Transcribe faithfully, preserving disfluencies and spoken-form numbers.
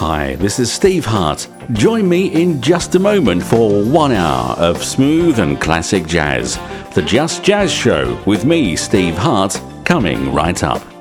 Hi, this is Steve Hart. Join me in just a moment for one hour of smooth and classic jazz. The Just Jazz Show with me, Steve Hart, coming right up.